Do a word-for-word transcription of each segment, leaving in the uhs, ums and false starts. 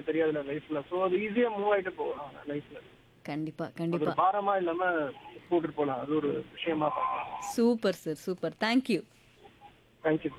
தெரியாதுல்ல லைஃப்ல. சோ அது ஈஸியா மூவ் ஆயிட்டு போகலாம் லைஃப்ல. கண்டிப்பா, அது கண்டிப்பா. ஒரு பாரமா இல்லாம கூட்டிட்டு போலாம். அது ஒரு விஷயமா பார்க்கலாம். Super sir, super. Thank you. Thank you.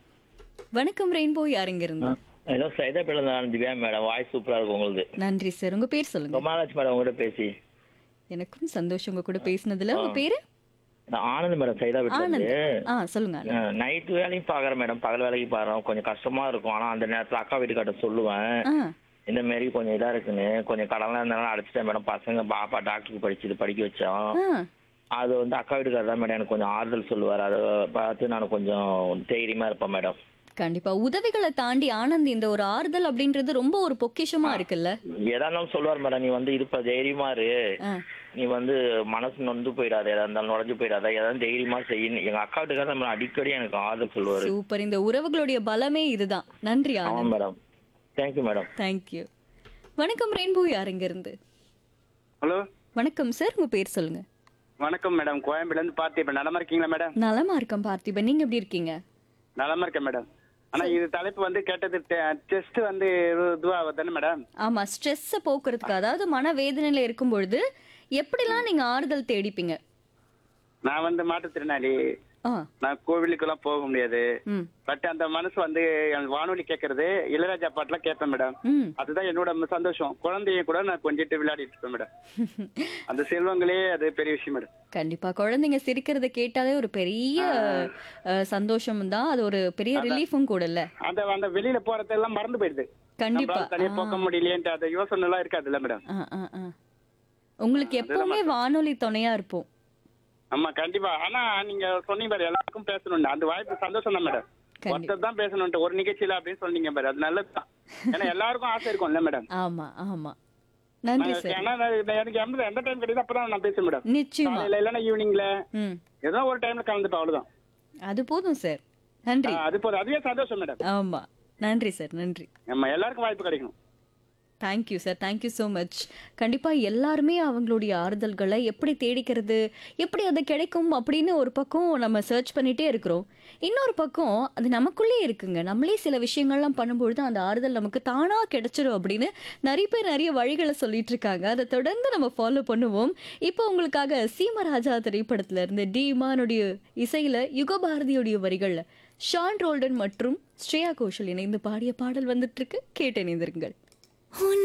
வணக்கம் ரெயின்போ, யார் இருந்து? ஏதோ சைதாப்பேட்டில் தான் திவ்யா மேடம், வாய்ஸ் சூப்பரா இருக்கும் உங்களுது. நன்றி சார். உங்க பேர் சொல்லுங்க. ரொம்ப நாளாச்சு மேடம் உங்ககிட்ட பேசி. எனக்கும் சந்தோஷம் உங்க கூட பேசினதுல. உங்க பேரு? நான் ஆனந்த் மேடம், சைதாப்பேட்டில இருந்து. ஆனந்த். ஆ சொல்லுங்க ஆனந்த். நைட் வேலையும் பாக்குறேன் மேடம், பகல் வேலைக்கு பாக்குறோம். கொஞ்சம் கஷ்டமா இருக்கும். ஆனா அந்த நேரத்துல அக்கா வீட்டுக்காட்ட சொல்லுவேன், ஆ இந்த மாதிரி கொஞ்சம் இதா இருக்குன்னு. கொஞ்சம் கடன்லாம் இருந்தாலும் அடைச்சிட்டேன் மேடம். பசங்க பாப்பா டாக்டருக்கு படிச்சது படிக்க வச்சோம். ஆ அது வந்து அக்கா வீட்டுக்காரர் தான் மேடம் எனக்கு கொஞ்சம் ஆறுதல் சொல்லுவார். அதை பார்த்து நான் கொஞ்சம் தைரியமா இருப்பேன் மேடம். கண்டிப்பா. உதவிகளை தாண்டி ஆனந்த் இந்த ஒரு ஆறுதல் அப்படின்றது ரொம்ப ஒரு பொக்கிஷமா இருக்குல்ல? எதா இருந்தாலும் சொல்லுவார் மேடம், நீ வந்து இருப்ப தைரியமா இரு, ஆ நீ வந்து மனசு நொந்து போயிடாத, எதா இருந்தாலும் நுழைஞ்சு போயிடாத, ஏதாவது தைரியமா செய்யணும். எங்க அக்கா வீட்டுக்காரர் நம்ம அடிக்கடி எனக்கு ஆறுதல் சொல்லுவாரு. சூப்பர். இந்த உறவுகளுடைய பலமே இதுதான். நன்றி ஆமா Anand. Madam. Thank you madam. Thank you. வணக்கம் ரெயின்போ, யார் இங்க இருந்து? ஹலோ, வணக்கம் சார். உங்க பேர் சொல்லுங்க. வணக்கம் மேடம். கோயம்பேடுல இருந்து பார்த்திபன். நலமா இருக்கீங்களா மேடம்? நலமா இருக்கேன் பார்த்திபன். நீங்க எப்படி இருக்கீங்க? நலமா இருக்கேன் மேடம். ஆனா இது தலைப்பு வந்து கேட்டது டெஸ்ட் வந்து இதுவா தானே மேடம்? ஆமா, ஸ்ட்ரெஸ்ஸை போக்குறதுக்கு, அதாவது மனவேதனையில இருக்கும் பொழுது எப்படிலாம் நீங்க ஆறுதல் தேடிப்பீங்க? நான் வந்து மாற்றுத்திறனாளி. ஆ நான் கோவிலுக்கெல்லாம் போக முடியாது. ம் பட் அந்த மனசு வந்து எனக்கு வானொலி கேட்கறது, இளையராஜா பாட்டுலாம் கேட்பேன் மேடம். ம் அதுதான் என்னோட சந்தோஷம். குழந்தைய கூட நான் கொஞ்சிட்டு விளையாடிட்டு இருப்பேன் மேடம். அந்த செல்வங்களே அது பெரிய விஷயம் மேடம். கண்டிப்பா. குழந்தைங்க சிரிக்கிறத கேட்டாலே ஒரு பெரிய அஹ், சந்தோஷம் தான். அது ஒரு பெரிய ரிலீஃபும் கூட இல்ல? அந்த அந்த வெளியில போறதெல்லாம் மறந்து போயிடுது. கண்டிப்பா. நம்மளால தனியா போக முடியலையேன்ட்டு அந்த யோசனை எல்லாம் இருக்காதுல்ல மேடம். ஆ, ஆ, ஆ. உங்களுக்கு எப்பவுமே வானொலி துணையா இருப்போம். ஆமா கண்டிப்பா. ஆனா நீங்க சொன்னீங்க பாரு, எல்லாருக்கும் பேசணும். அந்த வாய்ப்பு சந்தோஷம் தான் மேடம். கண்டிப்பா. ஒருத்தர் தான் பேசணும்ட்டு ஒரு நிகழ்ச்சியில அப்படின்னு சொன்னீங்க பாரு, அது நல்லதுதான். ஏன்னா எல்லாருக்கும் ஆசை இருக்கும்ல மேடம். ஆமா, ஆமா. நன்றி சார். ஏன்னா நான் எனக்கு எந்த எந்த டைம் கிடையாது அப்பதான் நான் பேசுவேன் மேடம். நிச்சயமா. காலையில இல்லைன்னா ஈவினிங்ல ம் ஏதோ ஒரு டைம்ல கலந்துப்பேன், அவ்வளவுதான். அது போதும் சார். நன்றி. ஆ, அது போதும். அதுவே சந்தோஷம் மேடம். ஆமா. நன்றி சார். நன்றி. நம்ம எல்லாருக்கும் வாய்ப்பு கிடைக்கணும். Thank you sir. Thank you so much. கண்டிப்பாக எல்லாருமே அவங்களுடைய ஆறுதல்களை எப்படி தேடிக்கிறது, எப்படி அது கிடைக்கும் அப்படின்னு ஒரு பக்கம் நம்ம சர்ச் பண்ணிகிட்டே இருக்கிறோம். இன்னொரு பக்கம் அது நமக்குள்ளே இருக்குங்க. நம்மளே சில விஷயங்கள்லாம் பண்ணும்பொழுது அந்த ஆறுதல் நமக்கு தானாக கிடைச்சிடும் அப்படின்னு நிறைய பேர் நிறைய வழிகளை சொல்லிட்டு இருக்காங்க. அதை தொடர்ந்து நம்ம ஃபாலோ பண்ணுவோம். இப்போ உங்களுக்காக சீமராஜா திரைப்படத்துல இருந்து டி இமானுடைய இசையில் யுகபாரதியுடைய வரிகளில் ஷான் ரோல்டன் மற்றும் ஸ்ரேயா கோஷல் இணைந்து பாடிய பாடல் வந்துட்டு இருக்கு. கேட்டு இணைந்திருங்கள்.